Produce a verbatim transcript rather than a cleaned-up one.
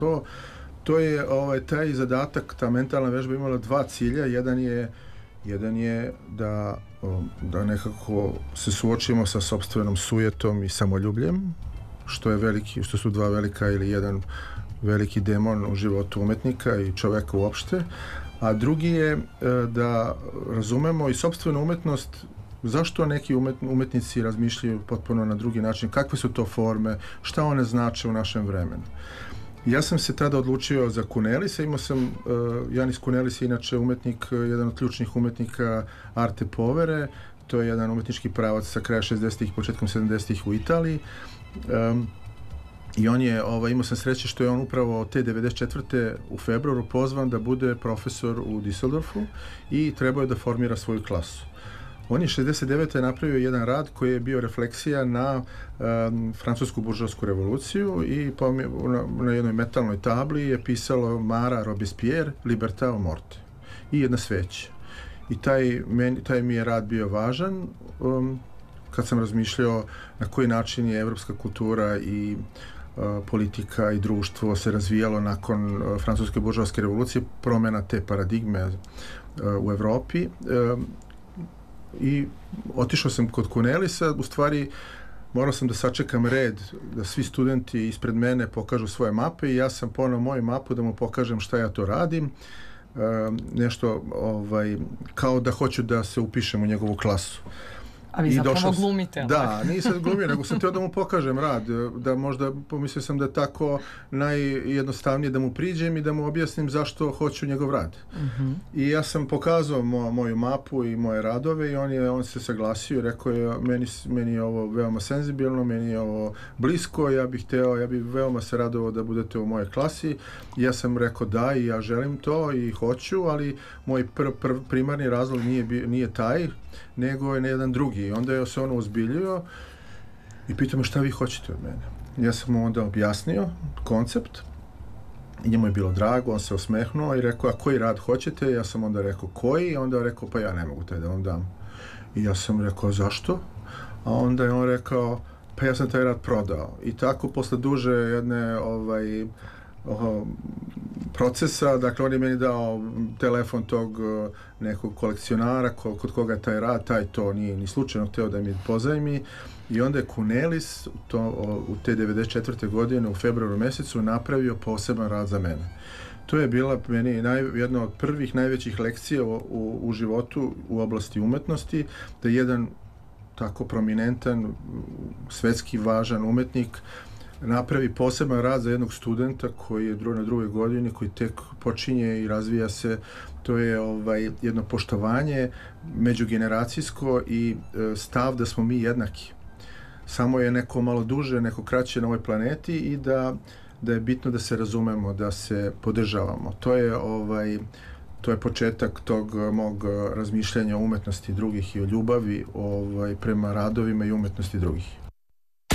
To, to je ovaj, taj zadatak, ta mentalna vežba imala dva cilja. Jedan je, jedan je da, da nekako se suočimo sa sopstvenom sujetom i samoljubljem, što je veliki, što su dva velika ili jedan veliki demon u životu umetnika i čoveka uopšte. A drugi je da razumemo i sopstvenu umetnost. Zašto neki umetnici razmišljaju potpuno na drugi način? Kakve su to forme? Šta one znače u našem vremenu? Ja sam se tada odlučio za Cornelisa. Imao sam, uh, Janis Cornelis je inače umetnik, jedan od ključnih umetnika Arte Povere. To je jedan umetnički pravac sa kraja šezdesetih i početkom sedamdesetih u Italiji. Um, I on je, ovaj, imao sam sreće što je on upravo te devedeset četvrte u februaru pozvan da bude profesor u Düsseldorfu i trebao je da formira svoju klasu. On je šezdeset devete napravio jedan rad koji je bio refleksija na um, francusku buržovsku revoluciju i na, na jednoj metalnoj tabli je pisalo Mara Robespierre, Libertà o Morte i jedna sveća. I taj, meni, taj mi je rad bio važan um, kad sam razmišljao na koji način je evropska kultura i uh, politika i društvo se razvijalo nakon uh, francuske buržovske revolucije, promjena te paradigme uh, u Evropi. Um, I otišao sam kod Cornelisa, u stvari morao sam da sačekam red, da svi studenti ispred mene pokažu svoje mape i ja sam ponao moju mapu da mu pokažem šta ja to radim. E, nešto ovaj, kao da hoću da se upišem u njegovu klasu. A vi I zapravo došao, glumite. Da, nisam glumio, nego sam teo da mu pokažem rad, da možda pomislio sam da je tako najjednostavnije da mu priđem i da mu objasnim zašto hoću njegov rad. Uh-huh. I ja sam pokazao mo, moju mapu i moje radove i on, je, on se saglasio i rekao je meni, meni je ovo veoma senzibilno, meni je ovo blisko, ja bih hteo, ja bih veoma se radovao da budete u mojoj klasi. I ja sam rekao da i ja želim to i hoću, ali moj pr, pr, primarni razlog nije, nije taj, nego je jedan drugi. I onda je se ono uzbiljio i pitao me šta vi hoćete od mene. Ja sam mu onda objasnio koncept i njemu je bilo drago, on se osmehnuo i rekao, a koji rad hoćete? Ja sam onda rekao, koji? I onda je rekao, pa ja ne mogu taj da vam dam. I ja sam rekao, zašto? A onda je on rekao, pa ja sam taj rad prodao. I tako, posle duže jedne ovaj, oh, procesa, dakle on je meni dao telefon tog nekog kolekcionara ko, kod koga je taj rad, taj to nije ni slučajno hteo da mi pozajmi i onda je Cornelis to, u te devedeset četvrte godine u februaru mesecu napravio poseban rad za mene. To je bila meni naj, jedna od prvih najvećih lekcija u, u, u životu u oblasti umetnosti, da jedan tako prominentan, svetski važan umetnik napravi poseban rad za jednog studenta koji je na drugoj godini, koji tek počinje i razvija se. To je ovaj, jedno poštovanje međugeneracijsko i e, stav da smo mi jednaki. Samo je neko malo duže, neko kraće na ovoj planeti i da, da je bitno da se razumemo, da se podržavamo. To je, ovaj, to je početak tog mog razmišljanja o umetnosti drugih i o ljubavi ovaj, prema radovima i umetnosti drugih.